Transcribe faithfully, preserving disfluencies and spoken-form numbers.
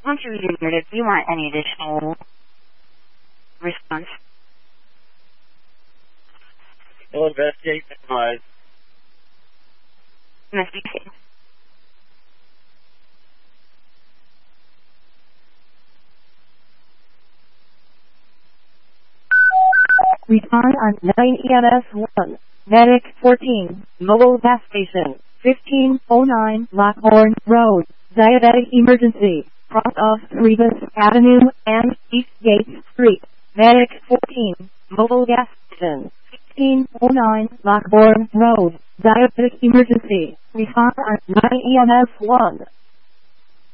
Once you read your narrative, do you want any additional response? We'll investigate the cause. Investigate. Return on nine E M S one. Medic fourteen. Mobile gas station. fifteen oh nine Lockbourne Road. Diabetic emergency. Cross of Rebus Avenue and Eastgate Street. Medic fourteen. Mobile gas station. fifteen oh nine Lockbourne Road. Diabetic emergency. Return on nine E M S one.